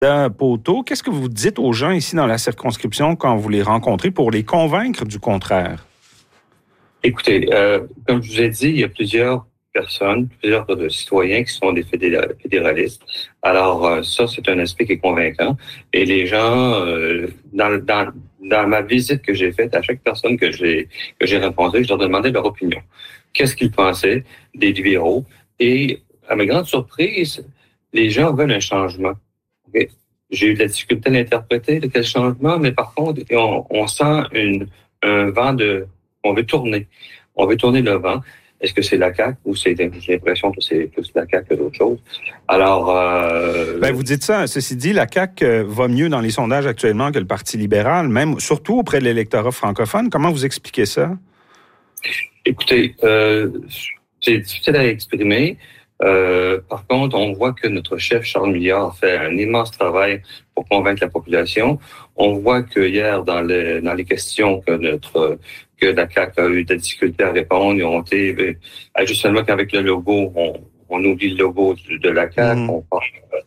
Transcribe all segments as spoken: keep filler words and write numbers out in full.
Poteau, qu'est-ce que vous dites aux gens ici dans la circonscription quand vous les rencontrez pour les convaincre du contraire? Écoutez, euh, comme je vous ai dit, il y a plusieurs personnes, plusieurs citoyens qui sont des fédéralistes. Alors, euh, ça, c'est un aspect qui est convaincant. Et les gens, euh, dans, dans, dans ma visite que j'ai faite, à chaque personne que j'ai que j'ai rencontrée, je leur demandais leur opinion. Qu'est-ce qu'ils pensaient des libéraux? Et à ma grande surprise, les gens veulent un changement. Okay? J'ai eu de la difficulté à l'interpréter de quel changement, mais par contre, on, on sent une, un vent de... On veut tourner. On veut tourner le vent. Est-ce que c'est la C A Q ou c'est, j'ai l'impression que c'est plus la C A Q que d'autres choses? Alors... Euh... Ben, vous dites ça. Ceci dit, la C A Q va mieux dans les sondages actuellement que le Parti libéral, même surtout auprès de l'électorat francophone. Comment vous expliquez ça? Écoutez, euh, c'est difficile à exprimer. Euh, par contre, on voit que notre chef, Charles Milliard, fait un immense travail pour convaincre la population. On voit que hier, dans les, dans les questions que notre que la C A Q a eu de la difficulté à répondre, ils ont été, justement qu'avec le logo, on, on oublie le logo de la C A Q, mmh. on parle,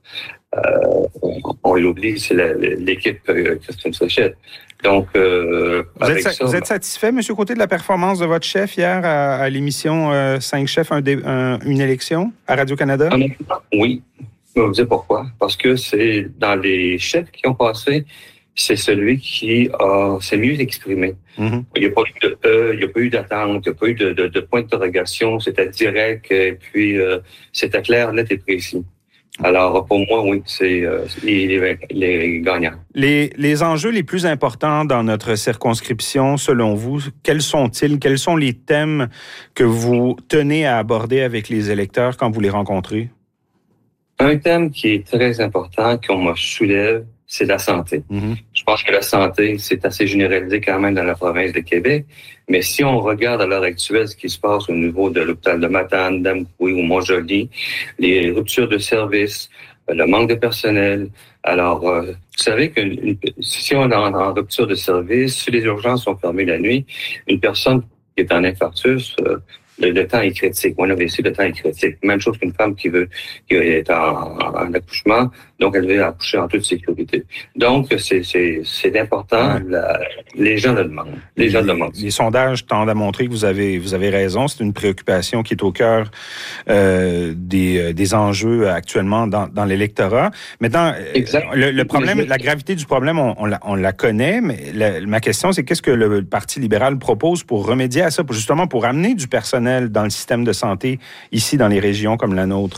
euh, on, on l'oublie, c'est la, l'équipe euh, Christine Fréchette. Donc, euh, vous, êtes, ça, vous êtes satisfait, M. Côté, de la performance de votre chef hier à, à l'émission euh, cinq chefs, un, un, une élection à Radio-Canada? Oui. Je vais vous dire pourquoi. Parce que c'est dans les chefs qui ont passé, c'est celui qui a, s'est mieux exprimé. Mm-hmm. Il n'y a pas eu de E, il n'y a pas eu d'attente, il n'y a pas eu de, de, de point d'interrogation. C'était direct et puis euh, c'était clair, net et précis. Alors, pour moi, oui, c'est euh, les, les gagnants. Les, les enjeux les plus importants dans notre circonscription, selon vous, quels sont-ils? Quels sont les thèmes que vous tenez à aborder avec les électeurs quand vous les rencontrez? Un thème qui est très important, qu'on me soulève, c'est la santé. Mm-hmm. Je pense que la santé, c'est assez généralisé quand même dans la province de Québec. Mais si on regarde à l'heure actuelle ce qui se passe au niveau de l'hôpital de Matane, d'Amqui ou Montjoly, les ruptures de services, le manque de personnel. Alors, euh, vous savez que une, si on est en, en rupture de service, si les urgences sont fermées la nuit, une personne qui est en infarctus, euh, Le, le temps est critique. Moi, on avait ici, le temps est critique. Même chose qu'une femme qui veut, qui est en, en accouchement, donc elle veut accoucher en toute sécurité. Donc, c'est, c'est, c'est important. Ouais. La, les gens le demandent. Les, les gens le demandent. Les sondages tendent à montrer que vous avez, vous avez raison. C'est une préoccupation qui est au cœur euh, des, des enjeux actuellement dans, dans l'électorat. Maintenant, exact. le, le problème, la gravité du problème, on, on, la, on la connaît, mais la, ma question, c'est qu'est-ce que le Parti libéral propose pour remédier à ça, pour, justement pour amener du personnel dans le système de santé, ici, dans les régions comme la nôtre?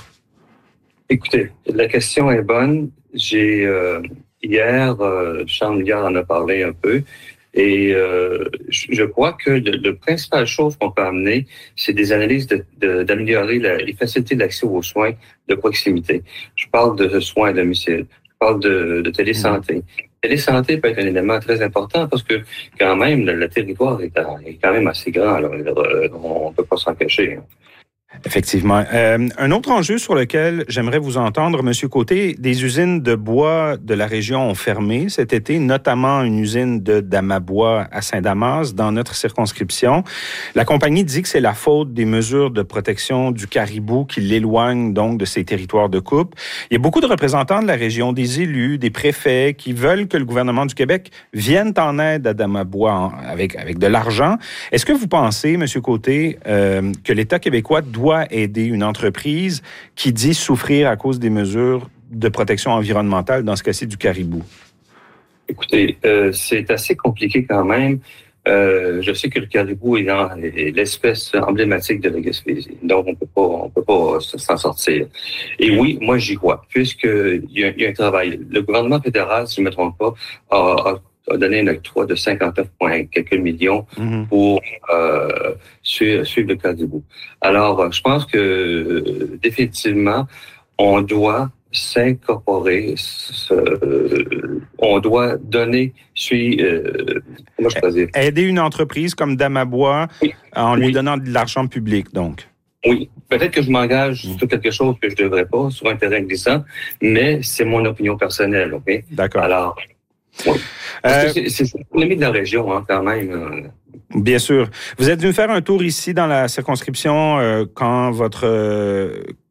Écoutez, la question est bonne. J'ai, euh, hier, euh, Charles Milliard en a parlé un peu, et euh, je crois que le, le principale chose qu'on peut amener, c'est des analyses de, de, d'améliorer la, les facilités d'accès aux soins de proximité. Je parle de soins à domicile. Je parle de, de télésanté. La télésanté peut être un élément très important parce que, quand même, le, le territoire est, à, est quand même assez grand. Alors, on ne peut pas s'en cacher. Effectivement. Euh, un autre enjeu sur lequel j'aimerais vous entendre, M. Côté, des usines de bois de la région ont fermé cet été, notamment une usine de Damabois à Saint-Damas, dans notre circonscription. La compagnie dit que c'est la faute des mesures de protection du caribou qui l'éloignent donc de ces territoires de coupe. Il y a beaucoup de représentants de la région, des élus, des préfets qui veulent que le gouvernement du Québec vienne en aide à Damabois avec, avec de l'argent. Est-ce que vous pensez, M. Côté, euh, que l'État québécois doit aider une entreprise qui dit souffrir à cause des mesures de protection environnementale, dans ce cas-ci du caribou? Écoutez, euh, c'est assez compliqué quand même. Euh, je sais que le caribou est, dans, est l'espèce emblématique de la Gaspésie, donc on peut pas, on peut pas s'en sortir. Et oui, moi j'y crois, puisqu'il y a, il y a un travail. Le gouvernement fédéral, si je ne me trompe pas, a, a a donné un octroi de cinquante-neuf virgule quelques millions mm-hmm. pour euh, suivre, suivre le caribou. Alors, je pense que euh, définitivement, on doit s'incorporer, euh, on doit donner, suivre, euh, comment je peux dire? Aider une entreprise comme Damabois oui. en lui oui. donnant de l'argent public, donc. Oui, peut-être que je m'engage mmh. sur quelque chose que je ne devrais pas, sur un terrain glissant, mais c'est mon opinion personnelle, OK? D'accord. Alors, oui. Euh, c'est, c'est, c'est l'économie de la région, hein, quand même. Bien sûr. Vous êtes venu faire un tour ici dans la circonscription euh, quand votre euh,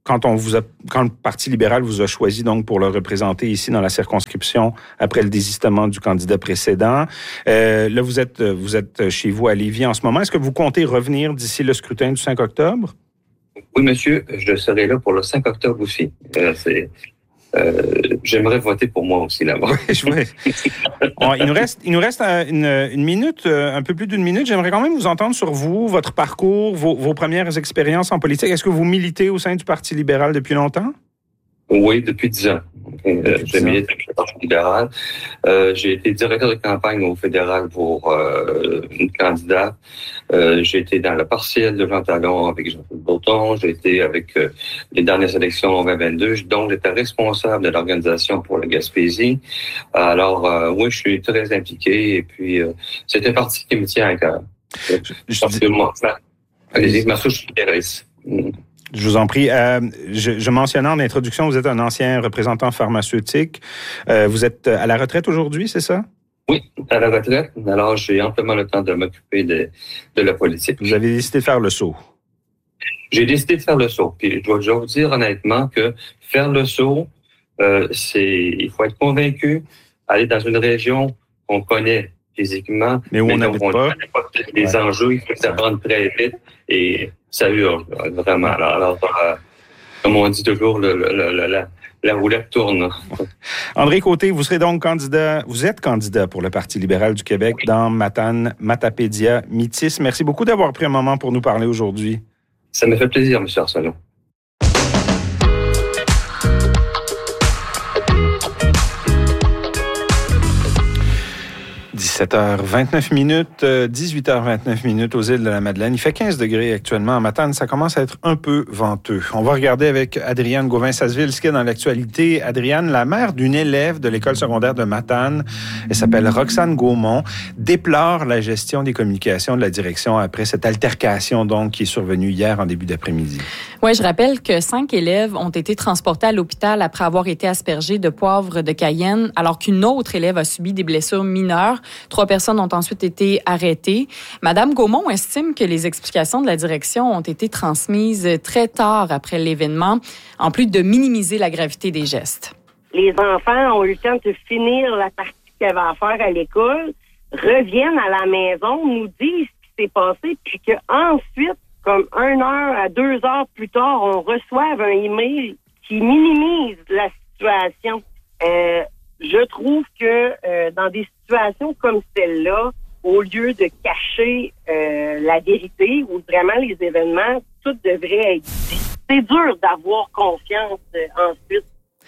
quand on vous a, quand le Parti libéral vous a choisi donc pour le représenter ici dans la circonscription après le désistement du candidat précédent. Euh, là, vous êtes, vous êtes chez vous à Lévis en ce moment. Est-ce que vous comptez revenir d'ici le scrutin du cinq octobre? Oui, monsieur, je serai là pour le cinq octobre aussi. Euh, c'est... Euh, j'aimerais voter pour moi aussi là-bas. Oui, je vois. Bon, il nous reste, il nous reste une, une minute, un peu plus d'une minute. J'aimerais quand même vous entendre sur vous, votre parcours, vos, vos premières expériences en politique. Est-ce que vous militez au sein du Parti libéral depuis longtemps? Oui, depuis dix ans. Euh, j'ai milité avec le Parti libéral. Euh, j'ai été directeur de campagne au fédéral pour euh, une candidate. Euh, j'ai été dans le partiel de Jean Talon avec Jean-Paul Breton. J'ai été avec euh, les dernières élections en vingt vingt-deux. Donc, j'étais responsable de l'organisation pour la Gaspésie. Alors, euh, oui, je suis très impliqué. Et puis, euh, c'est un parti qui me tient à cœur. Parce que moi, allez-y, ma souche m'intéresse. Je vous en prie. Euh, je, je mentionnais en introduction, vous êtes un ancien représentant pharmaceutique. Euh, vous êtes à la retraite aujourd'hui, c'est ça? Oui, à la retraite. Alors, j'ai amplement le temps de m'occuper de, de la politique. Vous avez décidé de faire le saut? J'ai décidé de faire le saut. Puis, je dois, je dois vous dire honnêtement que faire le saut, euh, c'est, il faut être convaincu, aller dans une région qu'on connaît physiquement, mais où mais on n'habite pas. connaît pas les ouais. enjeux, il faut que ça prenne très vite et ça urge, vraiment. Alors, alors euh, comme on dit toujours, le, le, le, la, la roulette tourne. André Côté, vous serez donc candidat, vous êtes candidat pour le Parti libéral du Québec oui. dans Matane, Matapédia, Métis. Merci beaucoup d'avoir pris un moment pour nous parler aujourd'hui. Ça me fait plaisir, M. Arsenault. dix-sept heures vingt-neuf minutes, dix-huit heures vingt-neuf minutes aux îles de la Madeleine. Il fait quinze degrés actuellement à Matane. Ça commence à être un peu venteux. On va regarder avec Adriane Gauvin-Sasseville ce qu'il y a dans l'actualité. Adriane, la mère d'une élève de l'école secondaire de Matane, elle s'appelle Roxane Gaumont, déplore la gestion des communications de la direction après cette altercation donc qui est survenue hier en début d'après-midi. Oui, je rappelle que cinq élèves ont été transportés à l'hôpital après avoir été aspergés de poivre de Cayenne, alors qu'une autre élève a subi des blessures mineures. Trois personnes ont ensuite été arrêtées. Madame Gaumont estime que les explications de la direction ont été transmises très tard après l'événement, en plus de minimiser la gravité des gestes. Les enfants ont eu le temps de finir la partie qu'ils avaient à faire à l'école, reviennent à la maison, nous disent ce qui s'est passé, puis qu'ensuite, comme une heure à deux heures plus tard, on reçoive un email qui minimise la situation. Euh, je trouve que euh, dans des situations comme celle-là, au lieu de cacher euh, la vérité ou vraiment les événements, tout devrait être dit. C'est dur d'avoir confiance euh, ensuite.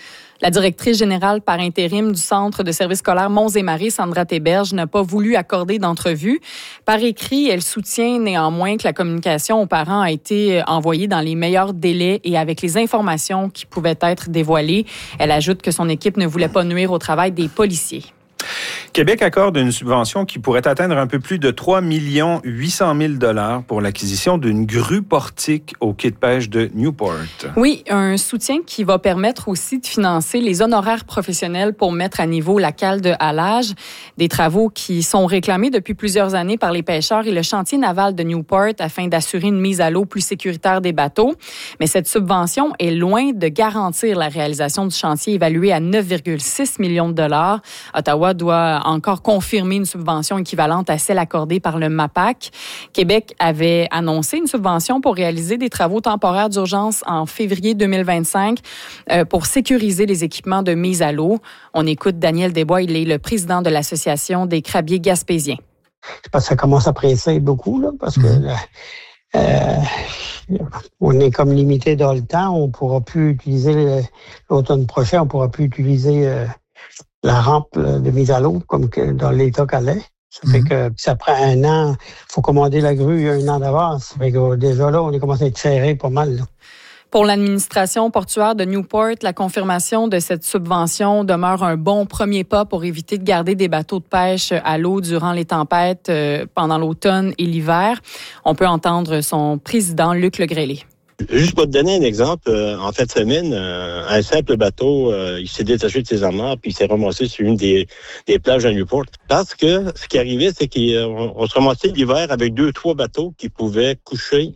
La directrice générale par intérim du Centre de services scolaires Monts-et-Marais, Sandra Théberge, n'a pas voulu accorder d'entrevue. Par écrit, elle soutient néanmoins que la communication aux parents a été envoyée dans les meilleurs délais et avec les informations qui pouvaient être dévoilées. Elle ajoute que son équipe ne voulait pas nuire au travail des policiers. Québec accorde une subvention qui pourrait atteindre un peu plus de trois millions huit cent mille dollars pour l'acquisition d'une grue portique au quai de pêche de Newport. Oui, un soutien qui va permettre aussi de financer les honoraires professionnels pour mettre à niveau la cale de halage, des travaux qui sont réclamés depuis plusieurs années par les pêcheurs et le chantier naval de Newport afin d'assurer une mise à l'eau plus sécuritaire des bateaux. Mais cette subvention est loin de garantir la réalisation du chantier évalué à neuf virgule six millions de dollars. Ottawa doit encore confirmer une subvention équivalente à celle accordée par le MAPAC. Québec avait annoncé une subvention pour réaliser des travaux temporaires d'urgence en février deux mille vingt-cinq euh, pour sécuriser les équipements de mise à l'eau. On écoute Daniel Desbois, il est le président de l'Association des crabiers gaspésiens. Je pense que ça commence à presser beaucoup, là, parce que là, euh, on est comme limité dans le temps. On ne pourra plus utiliser, le, l'automne prochain, on ne pourra plus utiliser euh, la rampe de mise à l'eau, comme que dans l'état qu'elle est. Ça fait que ça prend un an. Il faut commander la grue un an d'avance. Ça fait que déjà là, on est commencé à être serré pas mal, là. Pour l'administration portuaire de Newport, la confirmation de cette subvention demeure un bon premier pas pour éviter de garder des bateaux de pêche à l'eau durant les tempêtes pendant l'automne et l'hiver. On peut entendre son président, Luc Legrellet. Juste pour te donner un exemple, euh, en fin de semaine, euh, un simple bateau, euh, il s'est détaché de ses amarres puis il s'est ramassé sur une des, des plages à Newport. Parce que ce qui arrivait, c'est qu'on on se ramassait l'hiver avec deux, trois bateaux qui pouvaient coucher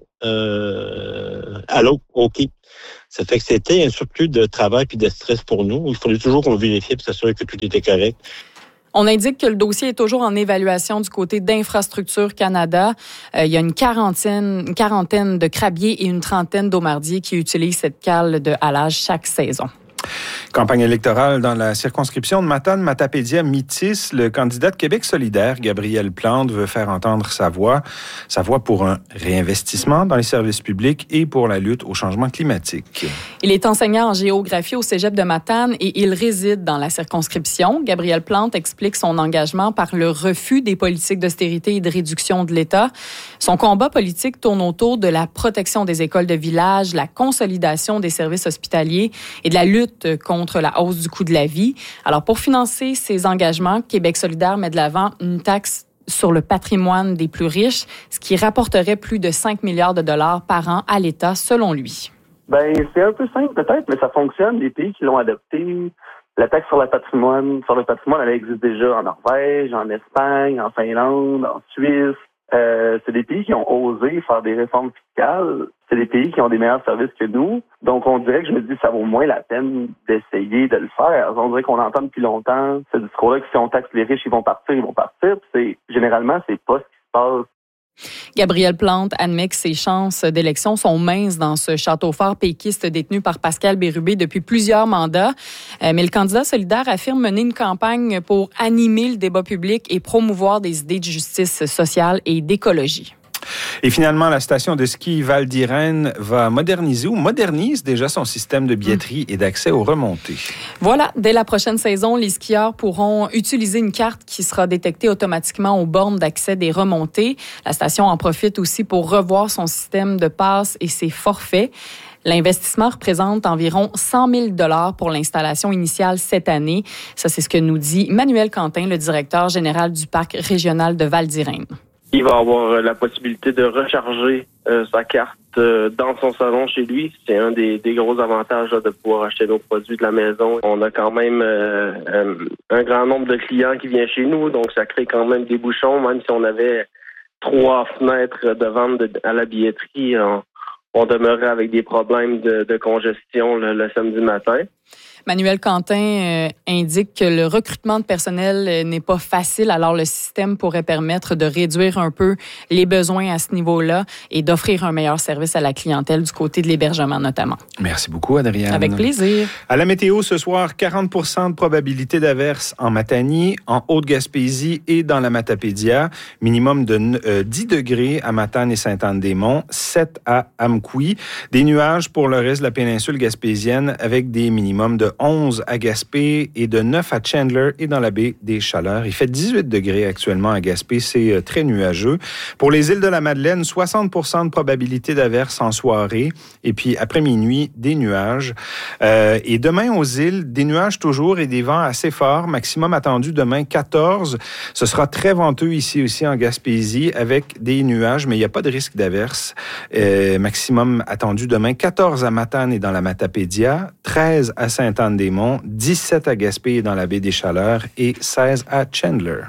euh, à l'eau, au quai. Ça fait que c'était un surplus de travail puis de stress pour nous. Il fallait toujours qu'on vérifie pour s'assurer que tout était correct. On indique que le dossier est toujours en évaluation du côté d'Infrastructure Canada. Euh, il y a une quarantaine, une quarantaine de crabiers et une trentaine d'aumardiers qui utilisent cette cale de halage chaque saison. Campagne électorale dans la circonscription de Matane-Matapédia-Métis. Le candidat de Québec solidaire, Gabriel Plante, veut faire entendre sa voix. Sa voix pour un réinvestissement dans les services publics et pour la lutte au changement climatique. Il est enseignant en géographie au Cégep de Matane et il réside dans la circonscription. Gabriel Plante explique son engagement par le refus des politiques d'austérité et de réduction de l'État. Son combat politique tourne autour de la protection des écoles de village, la consolidation des services hospitaliers et de la lutte contre la hausse du coût de la vie. Alors, pour financer ces engagements, Québec solidaire met de l'avant une taxe sur le patrimoine des plus riches, ce qui rapporterait plus de cinq milliards de dollars par an à l'État, selon lui. Ben, c'est un peu simple peut-être, mais ça fonctionne. Les pays qui l'ont adopté, la taxe sur le patrimoine, sur le patrimoine, elle existe déjà en Norvège, en Espagne, en Finlande, en Suisse. Euh, c'est des pays qui ont osé faire des réformes fiscales. C'est des pays qui ont des meilleurs services que nous. Donc, on dirait que je me dis, ça vaut moins la peine d'essayer de le faire. On dirait qu'on entend depuis longtemps ce discours-là que si on taxe les riches, ils vont partir, ils vont partir. Puis c'est, généralement, c'est pas ce qui se passe. Gabriel Plante admet que ses chances d'élection sont minces dans ce château fort péquiste détenu par Pascal Bérubé depuis plusieurs mandats. Euh, mais le candidat solidaire affirme mener une campagne pour animer le débat public et promouvoir des idées de justice sociale et d'écologie. Et finalement, la station de ski Val d'Irène va moderniser ou modernise déjà son système de billetterie et d'accès aux remontées. Voilà, dès la prochaine saison, les skieurs pourront utiliser une carte qui sera détectée automatiquement aux bornes d'accès des remontées. La station en profite aussi pour revoir son système de passe et ses forfaits. L'investissement représente environ cent mille dollars pour l'installation initiale cette année. Ça, c'est ce que nous dit Manuel Quentin, le directeur général du parc régional de Val d'Irène. Il va avoir la possibilité de recharger euh, sa carte euh, dans son salon chez lui. C'est un des, des gros avantages là, de pouvoir acheter nos produits de la maison. On a quand même euh, euh, un grand nombre de clients qui viennent chez nous, donc ça crée quand même des bouchons. Même si on avait trois fenêtres de vente de, à la billetterie, on, on demeurait avec des problèmes de, de congestion le, le samedi matin. Manuel Quentin euh, indique que le recrutement de personnel euh, n'est pas facile, alors le système pourrait permettre de réduire un peu les besoins à ce niveau-là et d'offrir un meilleur service à la clientèle du côté de l'hébergement notamment. Merci beaucoup, Adrienne. Avec plaisir. À la météo ce soir, quarante pour cent de probabilité d'averse en Matanie, en Haute-Gaspésie et dans la Matapédia. Minimum de euh, dix degrés à Matane et Sainte-Anne-des-Monts, sept à Amqui. Des nuages pour le reste de la péninsule gaspésienne avec des minimums de onze à Gaspé et de neuf à Chandler et dans la baie des Chaleurs. Il fait dix-huit degrés actuellement à Gaspé, c'est très nuageux. Pour les îles de la Madeleine, soixante pour cent de probabilité d'averse en soirée et puis après minuit, des nuages. Euh, et demain aux îles, des nuages toujours et des vents assez forts, maximum attendu demain quatorze. Ce sera très venteux ici aussi en Gaspésie avec des nuages, mais il n'y a pas de risque d'averse. Euh, maximum attendu demain quatorze à Matane et dans la Matapédia, treize à Sainte-Anne-des-Monts, dix-sept à Gaspé et dans la baie des Chaleurs et seize à Chandler.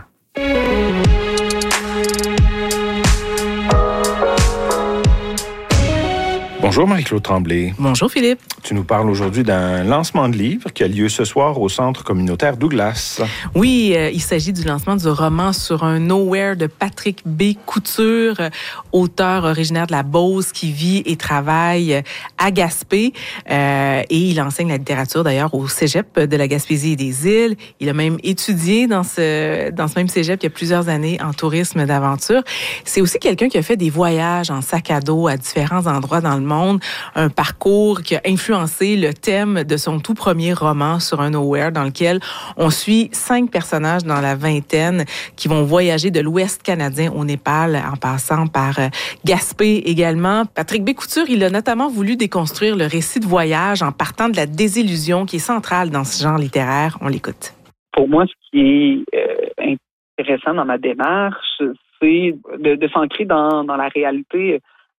Bonjour Marie-Claude Tremblay. Bonjour Philippe. Tu nous parles aujourd'hui d'un lancement de livre qui a lieu ce soir au Centre communautaire Douglas. Oui, euh, il s'agit du lancement du roman Sur un Nowhere de Patrick B. Couture, auteur originaire de la Beauce qui vit et travaille à Gaspé. Euh, et il enseigne la littérature d'ailleurs au Cégep de la Gaspésie et des Îles. Il a même étudié dans ce, dans ce même Cégep il y a plusieurs années en tourisme d'aventure. C'est aussi quelqu'un qui a fait des voyages en sac à dos à différents endroits dans le monde. Un parcours qui a influencé le thème de son tout premier roman Sur un Nowhere, dans lequel on suit cinq personnages dans la vingtaine qui vont voyager de l'Ouest canadien au Népal en passant par Gaspé également. Patrick B. Couture, il a notamment voulu déconstruire le récit de voyage en partant de la désillusion qui est centrale dans ce genre littéraire. On l'écoute. Pour moi, ce qui est euh, intéressant dans ma démarche, c'est de, de s'ancrer dans, dans la réalité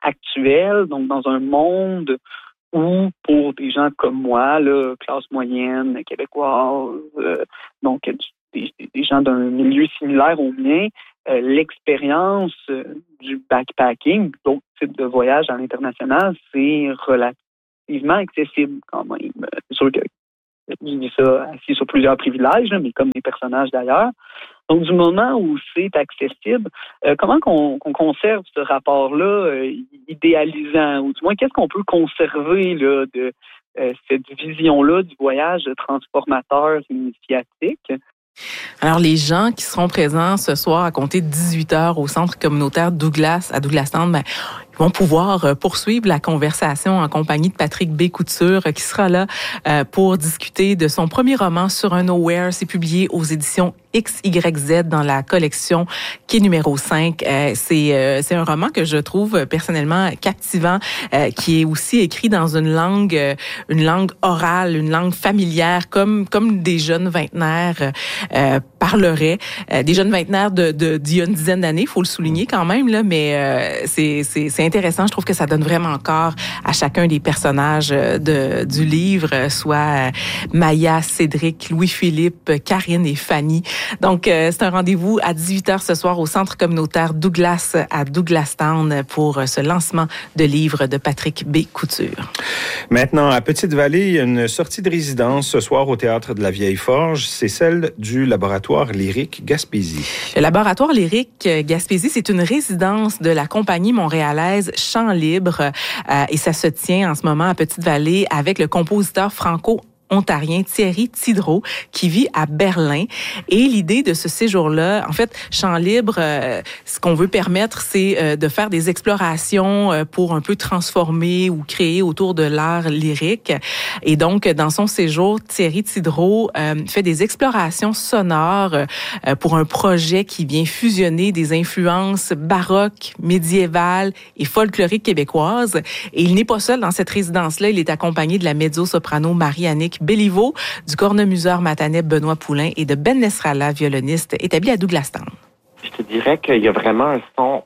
actuelle, donc dans un monde où, pour des gens comme moi, là, classe moyenne, québécoise, euh, donc des, des gens d'un milieu similaire au mien, euh, l'expérience euh, du backpacking, d'autres types de voyages à l'international, c'est relativement accessible quand même. C'est sûr que je dis ça assis sur plusieurs privilèges, mais comme les personnages d'ailleurs. Donc, du moment où c'est accessible, euh, comment qu'on, qu'on conserve ce rapport-là euh, idéalisant, ou du moins, qu'est-ce qu'on peut conserver là, de euh, cette vision-là du voyage transformateur initiatique? Alors, les gens qui seront présents ce soir à compter de dix-huit heures au centre communautaire Douglas, à Douglastown, ben, ils vont pouvoir poursuivre la conversation en compagnie de Patrick B. Couture, qui sera là euh, pour discuter de son premier roman Sur un Nowhere. C'est publié aux éditions X Y Z dans la collection qui est numéro cinq. Euh, c'est, euh, c'est un roman que je trouve personnellement captivant, euh, qui est aussi écrit dans une langue, euh, une langue orale, une langue familière, comme comme des jeunes vingtenaires euh, parleraient. Euh, des jeunes vingtenaires de, de, d'il y a une dizaine d'années, il faut le souligner quand même, là, mais euh, c'est, c'est, c'est intéressant. Je trouve que ça donne vraiment corps à chacun des personnages de, du livre, soit Maya, Cédric, Louis-Philippe, Karine et Fanny. Donc, euh, c'est un rendez-vous à dix-huit heures ce soir au centre communautaire Douglas à Douglastown pour ce lancement de livre de Patrick B. Couture. Maintenant, à Petite-Vallée, il y a une sortie de résidence ce soir au Théâtre de la Vieille Forge. C'est celle du Laboratoire lyrique Gaspésie. Le Laboratoire lyrique Gaspésie, c'est une résidence de la compagnie montréalaise Chant libre euh, et ça se tient en ce moment à Petite-Vallée avec le compositeur franco ontarien Thierry Tidreau qui vit à Berlin. Et l'idée de ce séjour-là, en fait, Chant libre, euh, ce qu'on veut permettre, c'est euh, de faire des explorations euh, pour un peu transformer ou créer autour de l'art lyrique. Et donc, dans son séjour, Thierry Tidreau euh, fait des explorations sonores euh, pour un projet qui vient fusionner des influences baroques, médiévales et folkloriques québécoises. Et il n'est pas seul dans cette résidence-là. Il est accompagné de la mezzo-soprano Marie-Annick Béliveau, du cornemuseur Mataneb Benoît Poulain et de Ben Nesrallah, violoniste établi à Douglastown. Je te dirais qu'il y a vraiment un son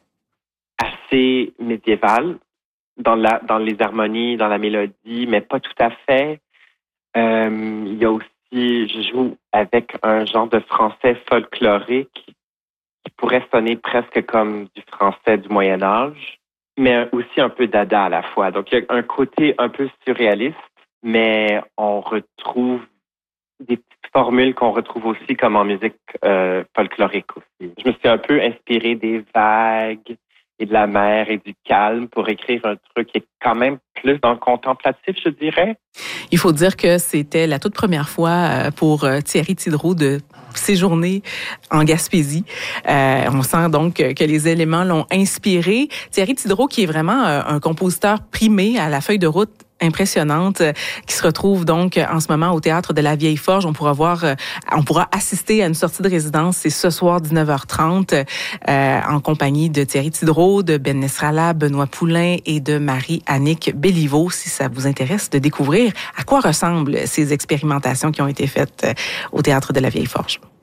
assez médiéval dans, la, dans les harmonies, dans la mélodie, mais pas tout à fait. Euh, il y a aussi, je joue avec un genre de français folklorique qui pourrait sonner presque comme du français du Moyen Âge, mais aussi un peu dada à la fois. Donc, il y a un côté un peu surréaliste, mais on retrouve des petites formules qu'on retrouve aussi comme en musique euh, folklorique aussi. Je me suis un peu inspiré des vagues et de la mer et du calme pour écrire un truc qui est quand même plus dans le contemplatif, je dirais. Il faut dire que c'était la toute première fois pour Thierry Tidreau de séjourner en Gaspésie. Euh, on sent donc que les éléments l'ont inspiré. Thierry Tidreau, qui est vraiment un compositeur primé à la feuille de route impressionnante, qui se retrouve donc en ce moment au Théâtre de la Vieille Forge. On pourra voir, on pourra assister à une sortie de résidence. C'est ce soir dix-neuf heures trente euh, en compagnie de Thierry Tidreau, de Ben Nesrallah, Benoît Poulain et de Marie-Annick Béliveau, si ça vous intéresse de découvrir à quoi ressemblent ces expérimentations qui ont été faites au Théâtre de la Vieille Forge.